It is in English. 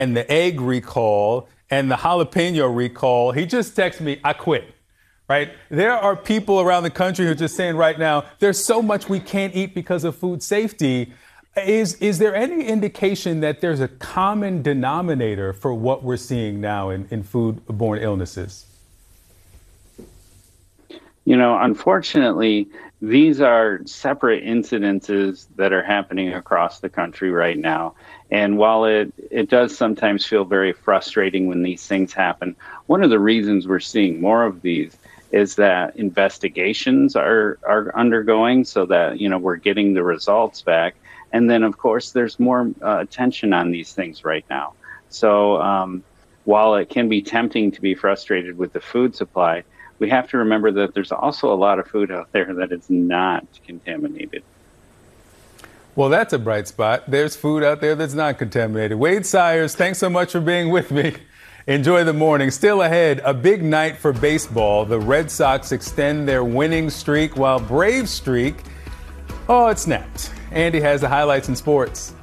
and the egg recall and the jalapeno recall, he just texted me, I quit. Right? There are people around the country who are just saying right now, there's so much we can't eat because of food safety. Is there any indication that there's a common denominator for what we're seeing now in foodborne illnesses? You know, unfortunately, these are separate incidences that are happening across the country right now. And while it does sometimes feel very frustrating when these things happen, one of the reasons we're seeing more of these is that investigations are undergoing so that, you know, we're getting the results back. And then, of course, there's more attention on these things right now. So while it can be tempting to be frustrated with the food supply, we have to remember that there's also a lot of food out there that is not contaminated. Well, that's a bright spot. There's food out there that's not contaminated. Wade Sires, thanks so much for being with me. Enjoy the morning. Still ahead, a big night for baseball. The Red Sox extend their winning streak while Braves streak, it snapped. Andy has the highlights in sports.